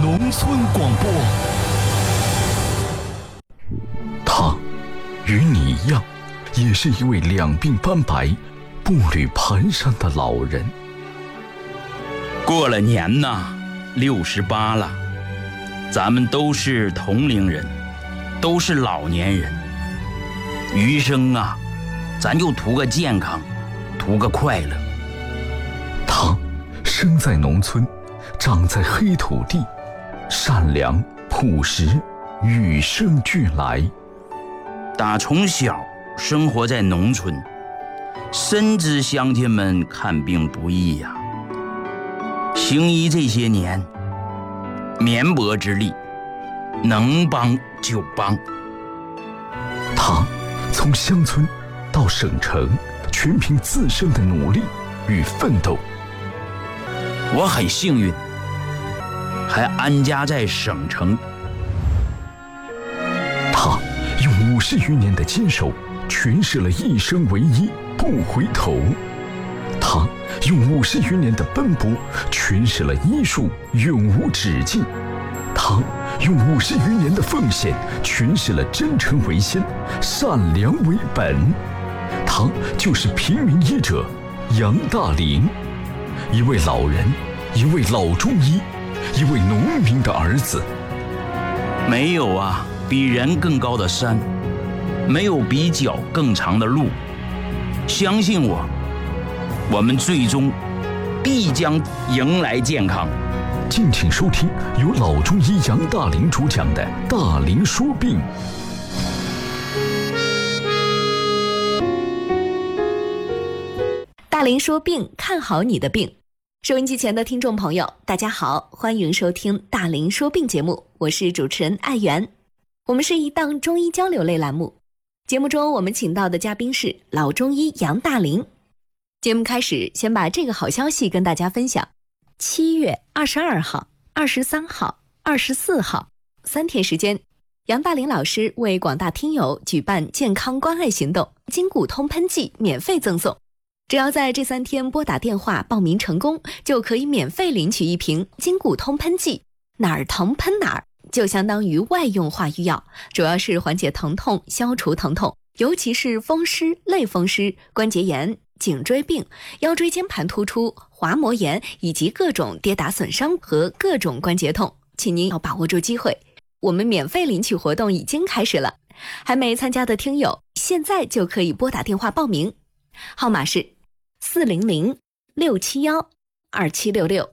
农村广播。他与你一样，也是一位两鬓斑白、步履蹒跚的老人。 过了年呐，68了，咱们都是同龄人，都是老年人。余生啊，咱就图个健康，图个快乐。 他生在农村，长在黑土地，善良朴实，与生俱来。 打从小生活在农村，深知乡亲们看病不易呀。行医这些年，绵薄之力，能帮就帮。 他从乡村到省城，全凭自身的努力与奋斗。 我很幸运，还安家在省城。 他用50余年的坚守，诠释了一生为一，不回头。他用50余年的奔波，诠释了医术永无止境。他用50余年的奉献，诠释了真诚为先，善良为本。他就是平民医者杨大林，一位老人，一位老中医，一位农民的儿子。 没有啊比人更高的山，没有比脚更长的路。相信我，我们最终必将迎来健康。 敬请收听由老中医杨大林主讲的《大林说病》。 大林说病，看好你的病。收音机前的听众朋友，大家好，欢迎收听大林说病节目，我是主持人艾媛。我们是一档中医交流类栏目，节目中我们请到的嘉宾是老中医杨大林。节目开始，先把这个好消息跟大家分享。7月22号、23号、24号3天时间，杨大林老师为广大听友举办健康关爱行动，筋骨通喷剂免费赠送。只要在这3天拨打电话报名成功，就可以免费领取一瓶筋骨通喷剂，哪儿疼喷哪儿，就相当于外用化瘀药，主要是缓解疼痛，消除疼痛，尤其是风湿、类风湿、关节炎、颈椎病、腰椎间盘突出、滑膜炎以及各种跌打损伤和各种关节痛，请您要把握住机会。我们免费领取活动已经开始了，还没参加的听友现在就可以拨打电话报名，号码是400-671-2766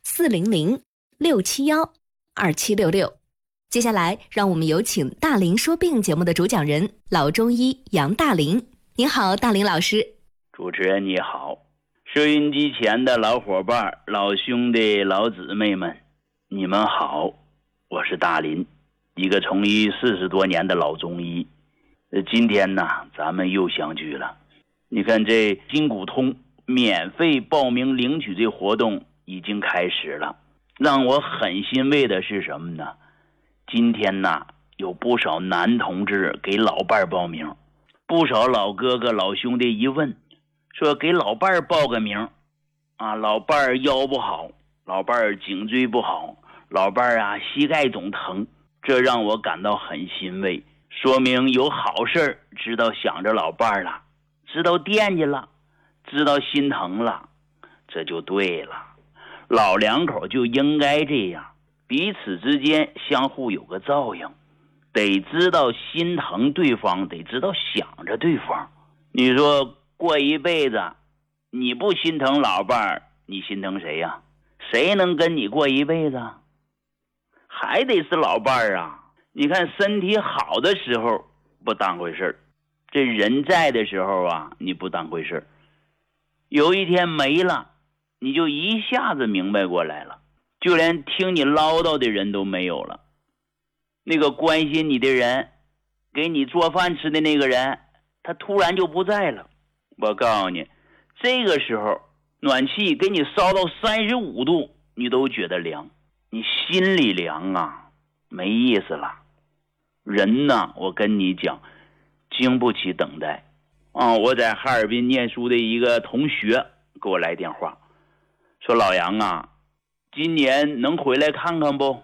400-671-2766。接下来让我们有请大林说病节目的主讲人老中医杨大林。您好，大林老师。 主持人你好，收音机前的老伙伴、老兄弟、老姊妹们，你们好，我是大林，一个从医40多年的老中医。今天呢，咱们又相聚了。你看这筋骨通免费报名领取这活动已经开始了，让我很欣慰的是什么呢？今天呢，有不少男同志给老伴儿报名，不少老哥哥老兄弟一问，说给老伴儿报个名啊，老伴儿腰不好，老伴儿颈椎不好，老伴儿啊膝盖总疼，这让我感到很欣慰，说明有好事知道想着老伴儿了，知道惦记了，知道心疼了，这就对了。老两口就应该这样，彼此之间相互有个照应，得知道心疼对方，得知道想着对方。你说过一辈子你不心疼老伴儿，你心疼谁呀？谁能跟你过一辈子？还得是老伴儿啊。你看身体好的时候不当回事，这人在的时候啊，你不当回事，有一天没了，你就一下子明白过来了，就连听你唠叨的人都没有了。那个关心你的人，给你做饭吃的那个人，他突然就不在了。我告诉你，这个时候暖气给你烧到35度，你都觉得凉，你心里凉啊，没意思了。人呢，我跟你讲，经不起等待啊！我在哈尔滨念书的一个同学给我来电话，说老杨啊，今年能回来看看不？